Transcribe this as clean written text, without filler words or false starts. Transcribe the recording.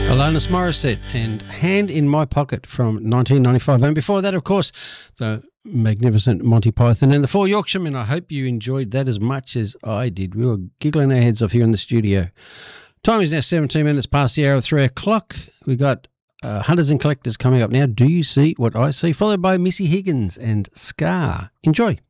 Alanis Morissette and Hand in My Pocket from 1995. And before that, of course, the magnificent Monty Python and the Four Yorkshiremen. I hope you enjoyed that as much as I did. We were giggling our heads off here in the studio. Time is now 17 minutes past the hour of 3 o'clock. We got Hunters and Collectors coming up now. Do You See What I See? Followed by Missy Higgins and Scar. Enjoy.